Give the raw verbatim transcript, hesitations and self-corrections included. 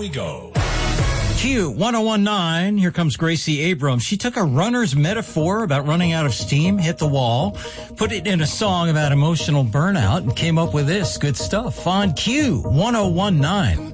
we go. Q one oh one nine. Here comes Gracie Abrams. She took a runner's metaphor about running out of steam, hit the wall, put it in a song about emotional burnout, and came up with this good stuff on Q one oh one nine.